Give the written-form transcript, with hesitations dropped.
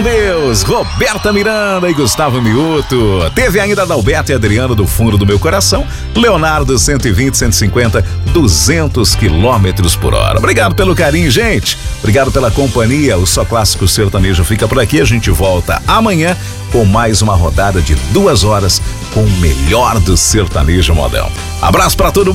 com Deus, Roberta Miranda e Gustavo Miuto. Teve ainda Adalberto e Adriano do Fundo do Meu Coração, Leonardo 120, 150, 200 km por hora. Obrigado pelo carinho, gente. Obrigado pela companhia. O Só Clássico Sertanejo fica por aqui. A gente volta amanhã com mais uma rodada de 2 horas com o melhor do sertanejo modão. Abraço pra todo mundo.